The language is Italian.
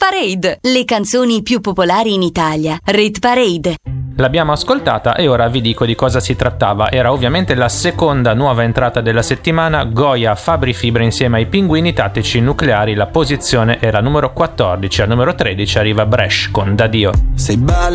Parade, le canzoni più popolari in Italia. Rit Parade. L'abbiamo ascoltata e ora vi dico di cosa si trattava. Era ovviamente la seconda nuova entrata della settimana. Goya, Fabri Fibra insieme ai Pinguini Tattici Nucleari. La posizione era numero 14, al numero 13 arriva Bresh con Da Dio. Sei bella